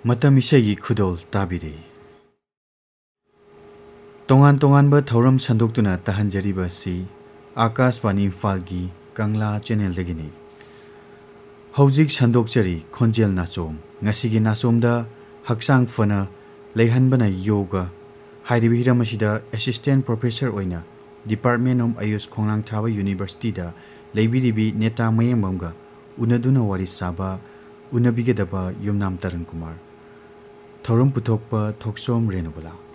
मतम इसेगी खुदोल ताबिरे तोंगान तोंगानबा थौरम संदोक्तुना तहंजरिबा सी आकाशवाणी इम्फालगी कंगला channel दगिनी हौजिक संदोक्चरी खोंजेल नाचोम ngasiगी नाचोमदा हक्सांग Fanaa लेहनबना yoga हाइरिबि हिरमसिदा assistant professor ओइना department of Ayush खोंगलांग थाबा university दा लेबिरिबि नेता मयंगबमगा उनदुना वारी साबा उनबिगेदबा युमनाम तरन कुमार थौरम पुथोकपा थोकसोम रेनुबला।